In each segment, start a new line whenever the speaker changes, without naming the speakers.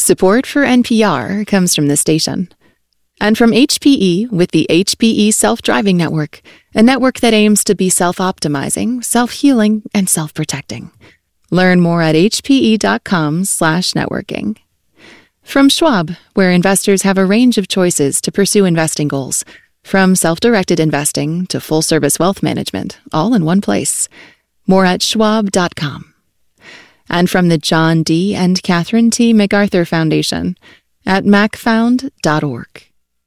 Support for NPR comes from this station. And from HPE with the HPE Self-Driving Network, a network that aims to be self-optimizing, self-healing, and self-protecting. Learn more at hpe.com/networking. From Schwab, where investors have a range of choices to pursue investing goals, from self-directed investing to full-service wealth management, all in one place. More at schwab.com. And from the John D. and Catherine T. MacArthur Foundation at macfound.org.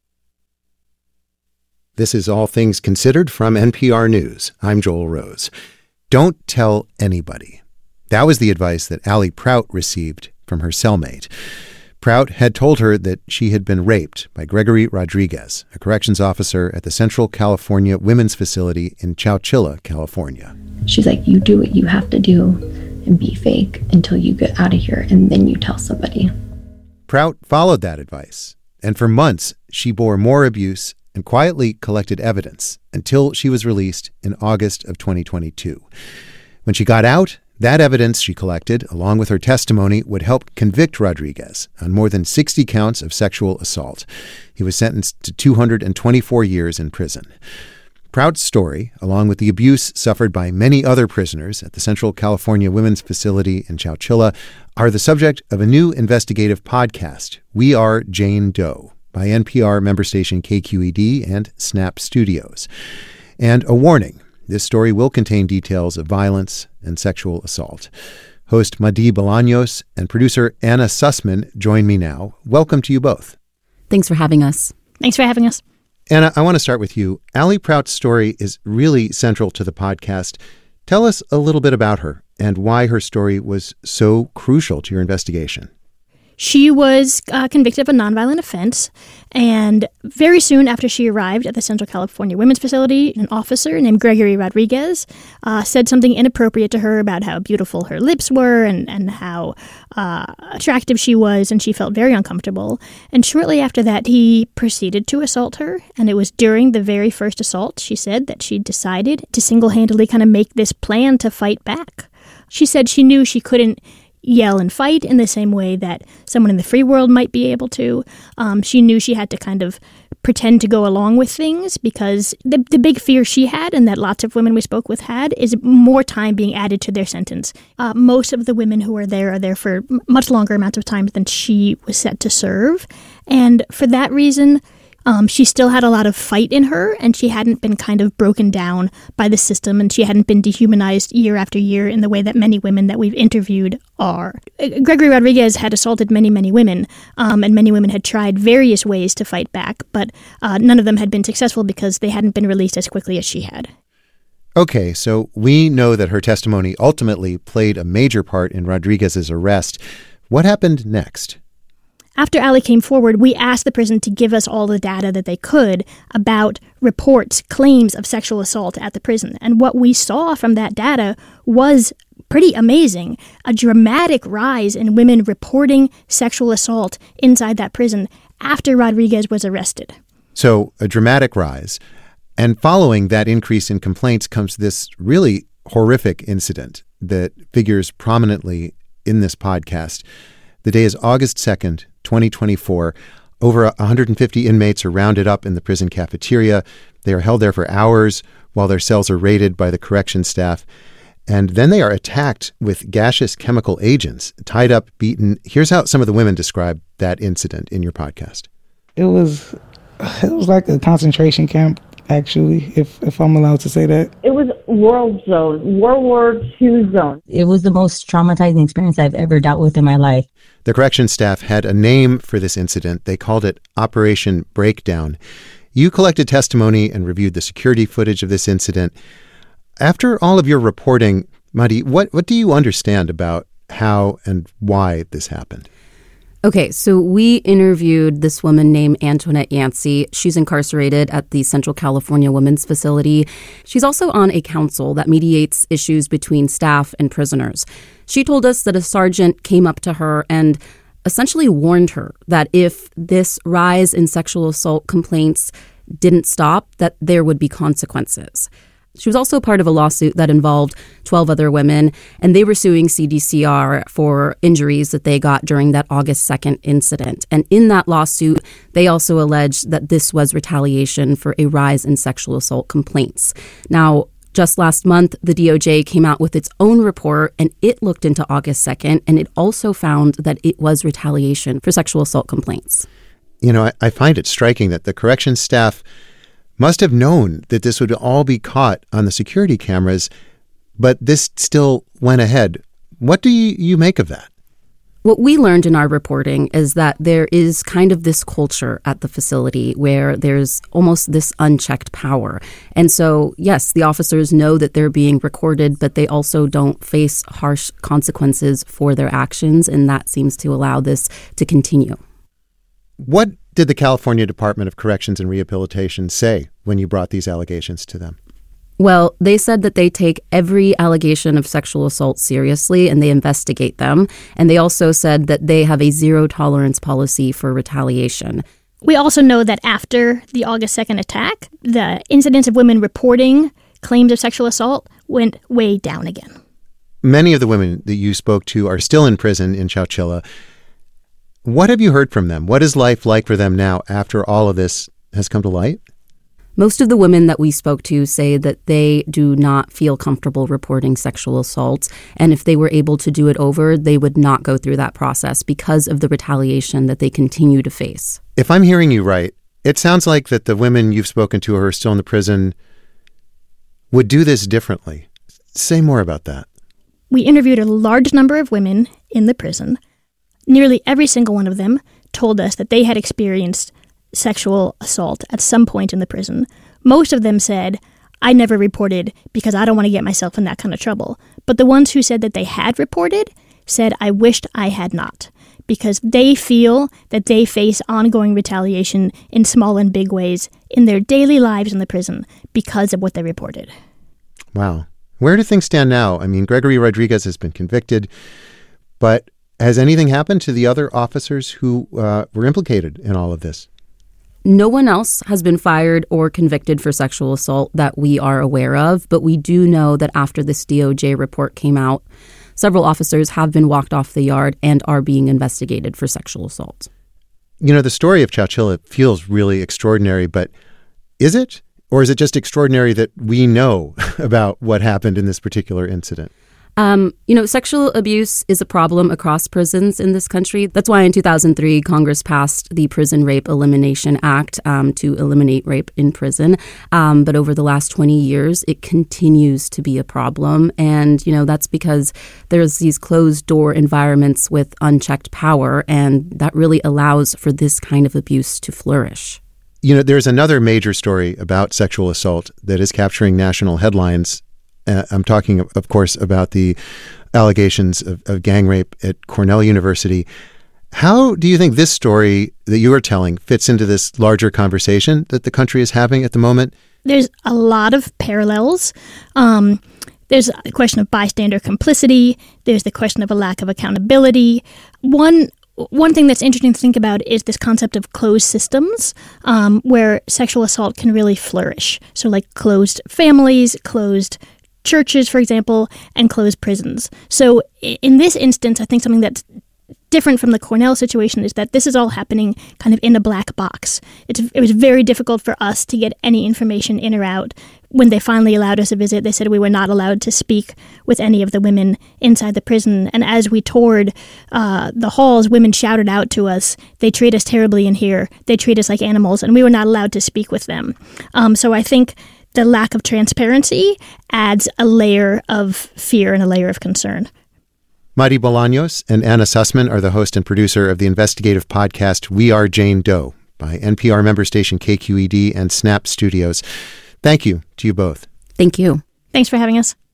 This is All Things Considered from NPR News. I'm Joel Rose. Don't tell anybody. That was the advice that Allie Prout received from her cellmate. Prout had told her that she had been raped by Gregory Rodriguez, a corrections officer at the Central California Women's Facility in Chowchilla, California.
She's like, you do what you have to do and be fake until you get out of here, and then you tell somebody.
Prout followed that advice, and for months she bore more abuse and quietly collected evidence until she was released in August of 2022. When she got out, that evidence she collected, along with her testimony, would help convict Rodriguez on more than 60 counts of sexual assault. He was sentenced to 224 years in prison. Prout's story, along with the abuse suffered by many other prisoners at the Central California Women's Facility in Chowchilla, are the subject of a new investigative podcast, We Are Jane Doe, by NPR member station KQED and Snap Studios. And a warning. This story will contain details of violence and sexual assault. Host Madi Bolaños and producer Anna Sussman join me now. Welcome to you both.
Thanks for having us.
Thanks for having us.
Anna, I want to start with you. Allie Prout's story is really central to the podcast. Tell us a little bit about her and why her story was so crucial to your investigation.
She was convicted of a nonviolent offense, and very soon after she arrived at the Central California Women's Facility, an officer named Gregory Rodriguez said something inappropriate to her about how beautiful her lips were and how attractive she was, and she felt very uncomfortable. And shortly after that, he proceeded to assault her, and it was during the very first assault, she said, that she decided to single-handedly kind of make this plan to fight back. She said she knew she couldn't yell and fight in the same way that someone in the free world might be able to. She knew she had to kind of pretend to go along with things because the big fear she had, and that lots of women we spoke with had, is more time being added to their sentence. Most of the women who are there for much longer amounts of time than she was set to serve. And for that reason, she still had a lot of fight in her, and she hadn't been kind of broken down by the system, and she hadn't been dehumanized year after year in the way that many women that we've interviewed are. Gregory Rodriguez had assaulted many, many women, and many women had tried various ways to fight back, but none of them had been successful because they hadn't been released as quickly as she had.
Okay, so we know that her testimony ultimately played a major part in Rodriguez's arrest. What happened next?
After Allie came forward, we asked the prison to give us all the data that they could about reports, claims of sexual assault at the prison. And what we saw from that data was pretty amazing. A dramatic rise in women reporting sexual assault inside that prison after Rodriguez was arrested.
So a dramatic rise. And following that increase in complaints comes this really horrific incident that figures prominently in this podcast. The day is August 2nd, 2024. Over 150 inmates are rounded up in the prison cafeteria. They are held there for hours while their cells are raided by the corrections staff. And then they are attacked with gaseous chemical agents, tied up, beaten. Here's how some of the women describe that incident in your podcast.
It was like a concentration camp, actually, if I'm allowed to say that.
It was World War II zone.
It was the most traumatizing experience I've ever dealt with in my life.
The corrections staff had a name for this incident. They called it Operation Breakdown. You collected testimony and reviewed the security footage of this incident. After all of your reporting, Madi, what do you understand about how and why this happened?
Okay, so we interviewed this woman named Antoinette Yancey. She's incarcerated at the Central California Women's Facility. She's also on a council that mediates issues between staff and prisoners. She told us that a sergeant came up to her and essentially warned her that if this rise in sexual assault complaints didn't stop, that there would be consequences. She was also part of a lawsuit that involved 12 other women, and they were suing CDCR for injuries that they got during that August 2nd incident. And in that lawsuit, they also alleged that this was retaliation for a rise in sexual assault complaints. Now, just last month, the DOJ came out with its own report, and it looked into August 2nd, and it also found that it was retaliation for sexual assault complaints.
You know, I find it striking that the corrections staff must have known that this would all be caught on the security cameras, but this still went ahead. What do you make of that?
What we learned in our reporting is that there is kind of this culture at the facility where there's almost this unchecked power. And so, yes, the officers know that they're being recorded, but they also don't face harsh consequences for their actions, and that seems to allow this to continue.
What did the California Department of Corrections and Rehabilitation say when you brought these allegations to them?
Well, they said that they take every allegation of sexual assault seriously and they investigate them. And they also said that they have a zero tolerance policy for retaliation.
We also know that after the August 2nd attack, the incidence of women reporting claims of sexual assault went way down again.
Many of the women that you spoke to are still in prison in Chowchilla. What have you heard from them? What is life like for them now after all of this has come to light?
Most of the women that we spoke to say that they do not feel comfortable reporting sexual assaults. And if they were able to do it over, they would not go through that process because of the retaliation that they continue to face.
If I'm hearing you right, it sounds like that the women you've spoken to who are still in the prison would do this differently. Say more about that.
We interviewed a large number of women in the prison. Nearly every single one of them told us that they had experienced sexual assault at some point in the prison. Most of them said, I never reported because I don't want to get myself in that kind of trouble. But the ones who said that they had reported said, I wished I had not, because they feel that they face ongoing retaliation in small and big ways in their daily lives in the prison because of what they reported.
Wow. Where do things stand now? I mean, Gregory Rodriguez has been convicted, but has anything happened to the other officers who were implicated in all of this?
No one else has been fired or convicted for sexual assault that we are aware of, but we do know that after this DOJ report came out, several officers have been walked off the yard and are being investigated for sexual assault.
You know, the story of Chowchilla feels really extraordinary, but is it? Or is it just extraordinary that we know about what happened in this particular incident?
Sexual abuse is a problem across prisons in this country. That's why in 2003, Congress passed the Prison Rape Elimination Act to eliminate rape in prison. But over the last 20 years, it continues to be a problem. And, that's because there's these closed door environments with unchecked power, and that really allows for this kind of abuse to flourish.
There's another major story about sexual assault that is capturing national headlines. I'm talking, of course, about the allegations of gang rape at Cornell University. How do you think this story that you are telling fits into this larger conversation that the country is having at the moment?
There's a lot of parallels. There's a question of bystander complicity. There's the question of a lack of accountability. One thing that's interesting to think about is this concept of closed systems, where sexual assault can really flourish. So like closed families, closed churches, for example, and closed prisons. So in this instance, I think something that's different from the Cornell situation is that this is all happening kind of in a black box. It was very difficult for us to get any information in or out. When they finally allowed us a visit, they said we were not allowed to speak with any of the women inside the prison. And as we toured the halls, women shouted out to us, they treat us terribly in here. They treat us like animals, and we were not allowed to speak with them. So I think the lack of transparency adds a layer of fear and a layer of concern.
Mari Bolaños and Anna Sussman are the host and producer of the investigative podcast We Are Jane Doe by NPR member station KQED and Snap Studios. Thank you to you both.
Thank you.
Thanks for having us.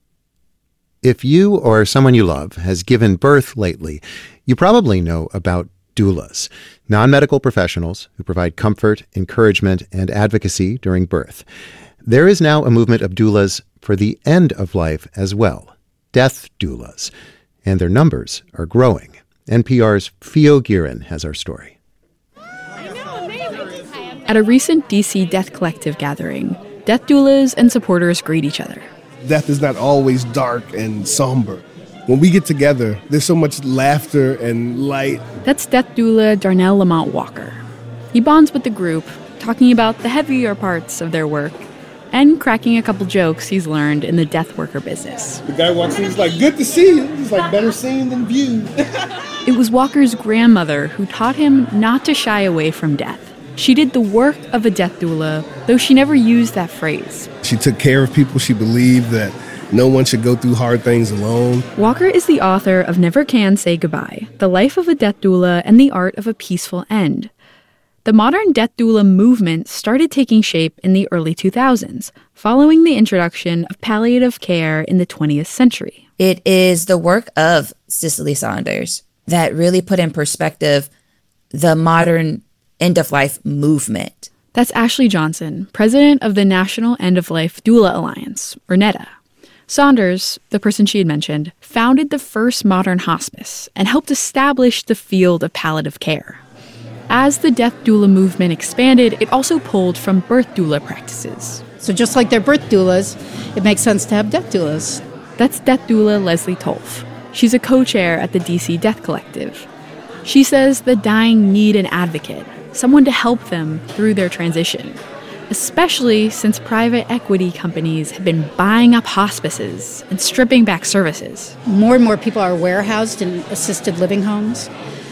If you or someone you love has given birth lately, you probably know about doulas, non-medical professionals who provide comfort, encouragement, and advocacy during birth. There is now a movement of doulas for the end of life as well, death doulas, and their numbers are growing. NPR's Fio Girin has our story.
At a recent DC Death Collective gathering, death doulas and supporters greet each other.
Death is not always dark and somber. When we get together, there's so much laughter and light.
That's death doula Darnell Lamont Walker. He bonds with the group, talking about the heavier parts of their work and cracking a couple jokes he's learned in the death worker business.
The guy walks in, he's like, "Good to see you." He's like, "Better seen than viewed."
It was Walker's grandmother who taught him not to shy away from death. She did the work of a death doula, though she never used that phrase.
She took care of people. She believed that no one should go through hard things alone.
Walker is the author of Never Can Say Goodbye, The Life of a Death Doula and the Art of a Peaceful End. The modern death doula movement started taking shape in the early 2000s, following the introduction of palliative care in the 20th century.
It is the work of Cicely Saunders that really put in perspective the modern end-of-life movement.
That's Ashley Johnson, president of the National End-of-Life Doula Alliance, or NEDA. Saunders, the person she had mentioned, founded the first modern hospice and helped establish the field of palliative care. As the death doula movement expanded, it also pulled from birth doula practices.
So just like they're birth doulas, it makes sense to have death doulas.
That's death doula Leslie Tolf. She's a co-chair at the DC Death Collective. She says the dying need an advocate, someone to help them through their transition, especially since private equity companies have been buying up hospices and stripping back services.
More and more people are warehoused in assisted living homes.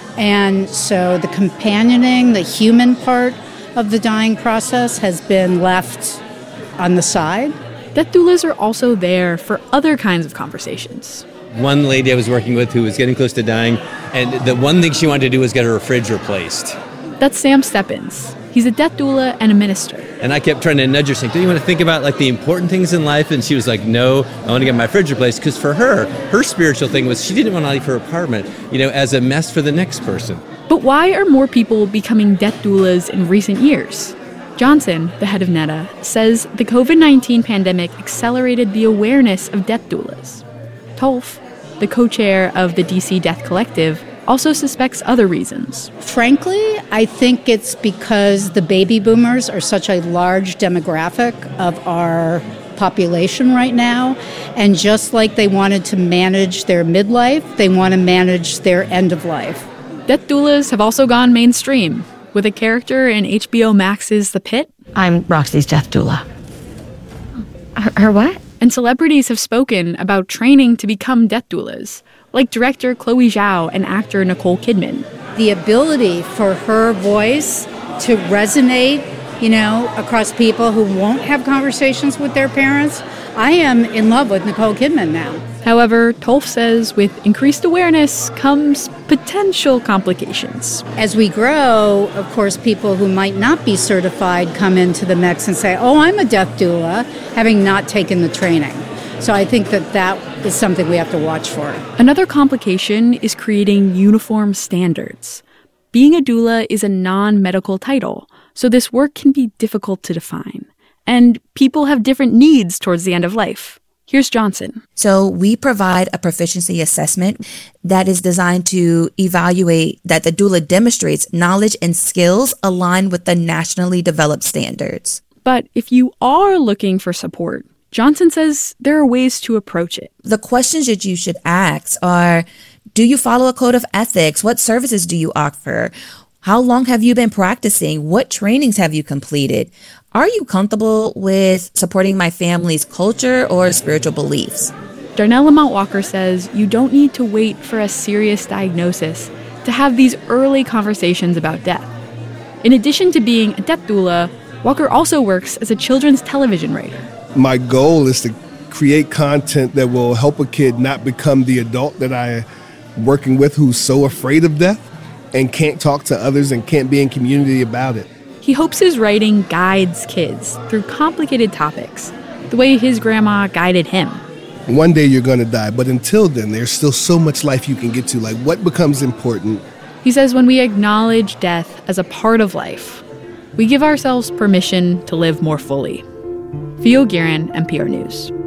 And so the companioning, the human part of the dying process has been left on the side.
Death doulas are also there for other kinds of conversations.
One lady I was working with who was getting close to dying, and the one thing she wanted to do was get her fridge replaced.
That's Sam Steppins. He's a death doula and a minister.
And I kept trying to nudge her, saying, "Do you want to think about like the important things in life?" And she was like, "No, I want to get my fridge replaced." Because for her spiritual thing was she didn't want to leave her apartment, as a mess for the next person.
But why are more people becoming death doulas in recent years? Johnson, the head of NEDA, says the COVID-19 pandemic accelerated the awareness of death doulas. Tolf, the co-chair of the DC Death Collective, also suspects other reasons.
Frankly, I think it's because the baby boomers are such a large demographic of our population right now, and just like they wanted to manage their midlife, they want to manage their end of life.
Death doulas have also gone mainstream, with a character in HBO Max's The Pit.
I'm Roxy's death doula. Her what?
And celebrities have spoken about training to become death doulas, like director Chloe Zhao and actor Nicole Kidman.
The ability for her voice to resonate, across people who won't have conversations with their parents. I am in love with Nicole Kidman now.
However, Tolf says with increased awareness comes potential complications.
As we grow, of course, people who might not be certified come into the mix and say, "Oh, I'm a death doula," having not taken the training. So I think that is something we have to watch for.
Another complication is creating uniform standards. Being a doula is a non-medical title, so this work can be difficult to define. And people have different needs towards the end of life. Here's Johnson.
So we provide a proficiency assessment that is designed to evaluate that the doula demonstrates knowledge and skills aligned with the nationally developed standards.
But if you are looking for support, Johnson says there are ways to approach it.
The questions that you should ask are, do you follow a code of ethics? What services do you offer? How long have you been practicing? What trainings have you completed? Are you comfortable with supporting my family's culture or spiritual beliefs?
Darnell Lamont Walker says you don't need to wait for a serious diagnosis to have these early conversations about death. In addition to being a death doula, Walker also works as a children's television writer.
My goal is to create content that will help a kid not become the adult that I'm working with who's so afraid of death and can't talk to others and can't be in community about it.
He hopes his writing guides kids through complicated topics, the way his grandma guided him.
One day you're going to die, but until then, there's still so much life you can get to, like what becomes important.
He says when we acknowledge death as a part of life, we give ourselves permission to live more fully. Theo Guerin, NPR News.